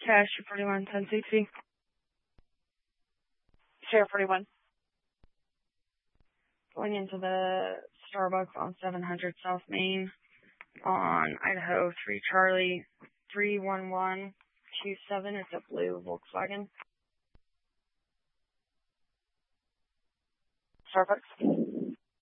Pasture 41, 1060. Sheriff 41. Going into the Starbucks on 700 South Main on Idaho 3 Charlie 31127. It's a blue Volkswagen. Starbucks.